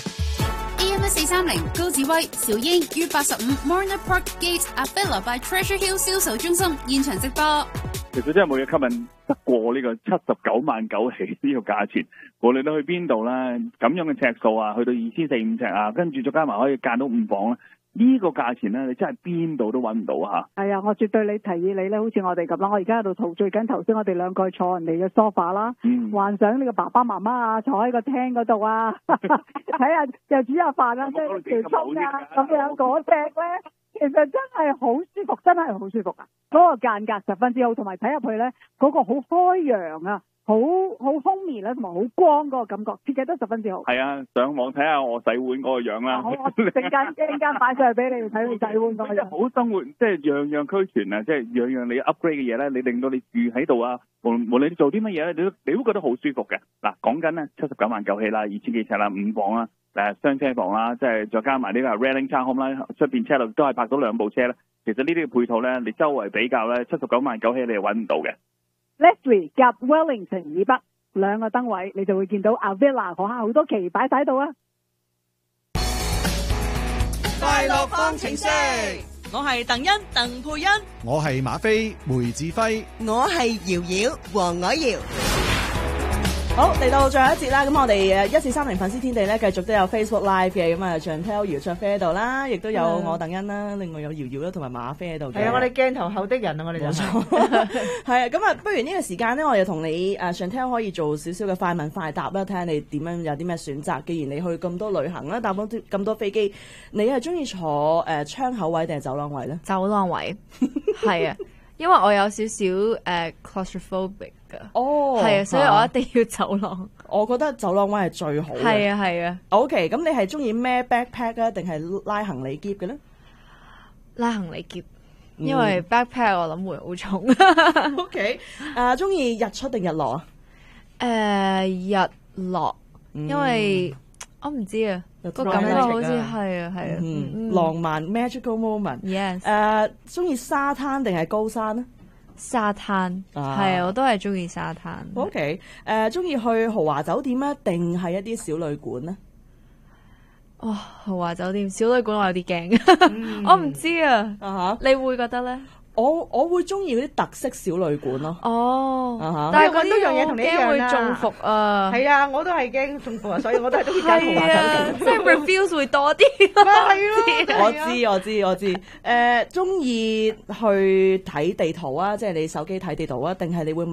AM 1430高志威、邵英於85 Marner Park Gate Avila by Treasure Hill 銷售中心現場直播。 其實真係冇嘢吸引得過呢個79萬9起呢個價錢，無論你去邊度啦，咁樣嘅尺數啊，去到2400-2500尺啊，跟住再加埋可以間到5房啦，呢個價錢咧，你真係邊度都揾唔到嚇。 係啊，我絕對你提議你咧，好似我哋咁啦，我而家喺度陶醉緊頭先我哋兩個坐人哋嘅 sofa 啦，幻想呢個爸爸媽媽啊坐喺個廳嗰度啊，睇下又煮下飯啊，即係條葱啊咁樣嗰隻咧。其實真係好舒服，真係好舒服啊！嗰個間隔十分之好，同埋睇入去咧，嗰個好開揚啊，好 homey 咧，同埋好光嗰個感覺，設計得十分之好。 係啊，上網睇下我洗碗嗰個樣啦。 好，我陣間擺上去俾你睇你洗碗嗰個樣。 好生活，即係樣樣俱全啊！即係樣樣你 upgrade 嘅嘢咧，你令到你住喺度啊，無論你做啲乜嘢咧，你都覺得好舒服嘅。嗱，講緊咧79萬9起啦，2000幾尺啦，5房啦。雙車房啦，即係再加埋呢個 Railing Townhome 啦，出邊車路都係泊到2部車啦。其實呢啲嘅配套咧，你周圍比較咧，79萬9起你係揾唔到嘅。 Leslie 夾 Wellington 以北2個燈位，你就會見到 Avila 嗰下好多旗擺晒喺度啊！ 快樂方程式，我係鄧欣鄧佩欣， 我係馬飛梅志輝， 我係瑤瑤黃凱瑤。好，嚟到最後一節啦，咁我哋1430粉絲天地咧，繼續都有 Facebook Live 嘅，咁啊Chantel姚卓飛喺度啦，亦都有我鄧欣啦，另外有瑤瑤啦，同埋馬飛喺度嘅。 係啊，我哋鏡頭後的人啊，我哋就冇錯。係啊，咁啊，不如呢個時間咧，我又同你Chantel 可以做少少嘅快問快答啦，睇下你點樣有啲咩選擇。既然你去咁多旅行啦，搭咁多飛機，你係中意坐窗口位定係走廊位咧？ 走廊位，係啊。因為我有少少claustrophobic 㗎，係啊，所以我一定要走廊。 我覺得走廊位係最好嘅。 係啊，係啊。 OK，咁你係中意孭 backpack 啊，定係拉行李篋嘅咧？ 拉行李篋，因為 backpack 我諗會好重。 OK，中意日出定日落啊？ 日落，因為我唔知啊。個感覺好似係啊，係啊， 浪漫 magical moment。Yes。中意沙灘定係高山咧？ 沙灘係啊，我都係中意沙灘。 OK。中意去豪華酒店啊，定係一啲小旅館咧？ 哇，豪華酒店、小旅館我有啲驚，我唔知啊。你會覺得咧？ 我會中意嗰啲特色小旅館咯。 哦， 但係搵到樣嘢同你一樣會中伏啊。 係啊，我都係驚中伏啊，所以我都係中意間豪華酒店。 即係 reviews 會多啲。 係咯，我知。中意去睇地圖啊，即係你手機睇地圖啊，定係你會買